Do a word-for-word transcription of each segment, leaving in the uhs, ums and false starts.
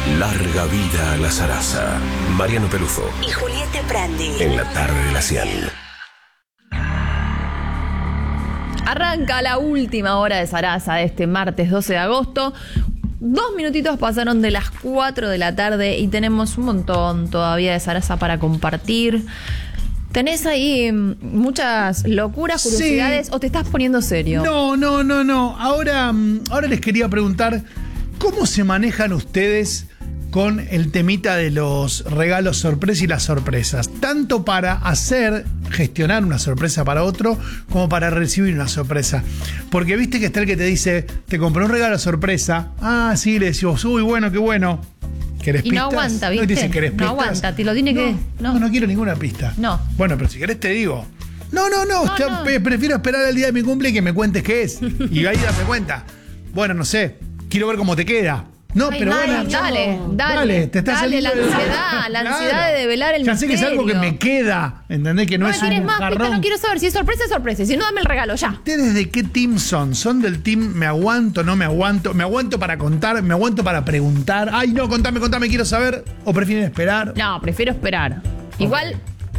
Larga vida a la zaraza. Mariano Pelufo y Julieta Prandi. En la tarde de la cien. Arranca la última hora de Zaraza de este martes doce de agosto. Dos minutitos pasaron de las cuatro de la tarde y tenemos un montón todavía de Zaraza para compartir. ¿Tenés ahí muchas locuras, curiosidades, sí, o te estás poniendo serio? No, no, no, no. Ahora, ahora les quería preguntar, ¿cómo se manejan ustedes con el temita de los regalos sorpresa y las sorpresas? Tanto para hacer, gestionar una sorpresa para otro, como para recibir una sorpresa. Porque viste que está el que te dice, te compré un regalo sorpresa. Ah, sí, le decimos, uy, bueno, qué bueno. ¿Querés y pistas? no aguanta, ¿viste? No te dicen, ¿querés pistas? No aguanta, te lo tiene no, que... No. no, no quiero ninguna pista. No. Bueno, pero si querés te digo. No, no, no, no, ya no. prefiero esperar el día de mi cumple y que me cuentes qué es. Y ahí dame cuenta. Bueno, no sé, quiero ver cómo te queda. No, Ay, pero dale, bueno, dale, dale, dale, te estás dale, la saliendo de- ansiedad, la Claro. ansiedad de develar el Ya sé que es misterio. algo que me queda, ¿entendés? Que no, No me es querés un más, jarrón. Pita, no quiero saber. Si es sorpresa, es sorpresa. Si no, dame el regalo, ya. ¿Ustedes de qué team son? ¿Son del team me aguanto, no me aguanto? ¿Me aguanto para contar? ¿Me aguanto para preguntar? Ay, no, contame, contame, quiero saber. ¿O prefieren esperar? No, prefiero esperar. Igual,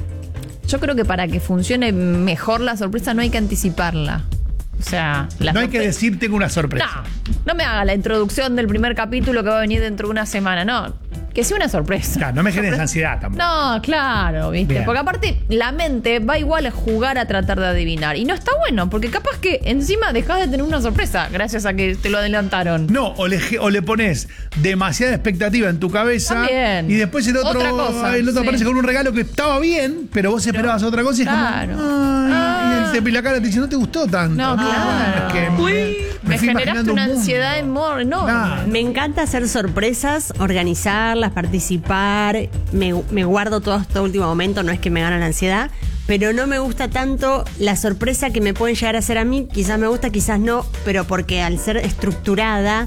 yo creo que para que funcione mejor la sorpresa no hay que anticiparla. O sea, la No hay que sorpre- decir tengo una sorpresa. No, no me haga la introducción del primer capítulo que va a venir dentro de una semana. No, que sea una sorpresa. Claro, no me generes ansiedad tampoco. No, claro, ¿viste? Bien. Porque aparte la mente va igual a jugar a tratar de adivinar. Y no está bueno, porque capaz que encima dejás de tener una sorpresa gracias a que te lo adelantaron. No, o le, o le pones demasiada expectativa en tu cabeza. También. Y después el otro, Otra cosa, el otro sí. aparece con un regalo que estaba bien, pero vos esperabas otra cosa y Claro. es como. Ay, Ah. y te- y la cara te dice, no te gustó tanto. No, claro. es que me, Uy, me fui generaste imaginando una un mundo. ansiedad enorme. No. Claro. Me encanta hacer sorpresas, organizarlas, participar. Me, me guardo todo hasta último momento, no es que me gana la ansiedad. Pero no me gusta tanto la sorpresa que me pueden llegar a hacer a mí. Quizás me gusta, quizás no. Pero porque al ser estructurada,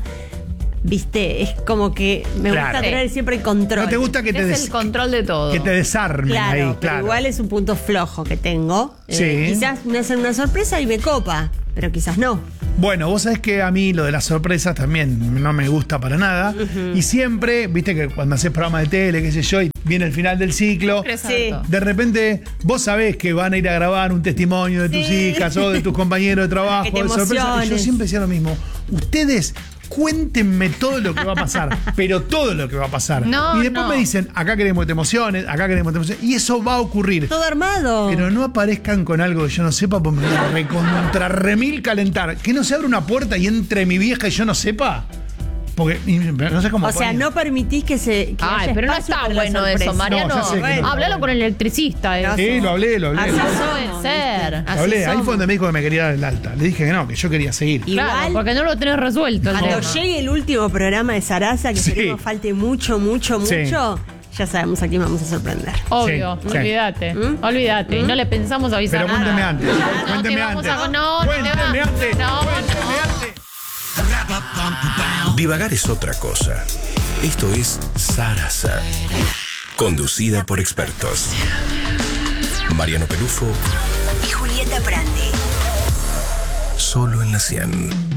viste, es como que me Claro. gusta tener siempre el control. No te gusta que te, Es des- el control de todo. que te desarmen Claro, ahí, pero claro. igual es un punto flojo que tengo. Sí. Eh, quizás me hacen una sorpresa y me copa, pero quizás no. Bueno, vos sabés que a mí lo de las sorpresas también no me gusta para nada. Y siempre, viste que cuando haces programas de tele, qué sé yo, y viene el final del ciclo, Sí. de repente vos sabés que van a ir a grabar un testimonio de tus Sí. hijas o de tus compañeros de trabajo, Que te de sorpresa. Y yo emociones. siempre decía lo mismo. Ustedes cuéntenme todo lo que va a pasar, pero todo lo que va a pasar. No, y después no. me dicen, acá queremos que te emociones, acá queremos que te emociones. Y eso va a ocurrir. Todo armado. Pero no aparezcan con algo que yo no sepa, porque me voy a recontra remil calentar. Que no se abra una puerta y entre mi vieja y yo no sepa. Porque y no sé cómo. O sea, no permitís que se. Que Ay, haya pero no espacio está para la bueno sorpresa. eso, Mariano. No, ya sé que no está Háblalo bueno. con el electricista. eso. Sí, lo hablé, lo hablé. Así Lo No somos, puede ser. ¿viste? Lo Así hablé. Ahí somos. fue donde me dijo que me quería dar el alta. Le dije que no, que yo quería seguir. Igual, Claro, porque no lo tenés resuelto. el cuando tema. llegue el último programa de Zaraza, que Sí. esperemos falte mucho, mucho, Sí. mucho, ya sabemos a quién vamos a sorprender. Obvio, Sí, sí. olvídate. ¿Mm? Olvídate. No le pensamos avisar Pero nada. cuénteme antes. No, Cuénteme te vamos antes. a- no, no te Cuénteme va- antes. no, Cuénteme antes. Divagar es otra cosa. Esto es Zaraza. Conducida por expertos. Mariano Pelufo, Y Julieta Prandi. solo en la cien.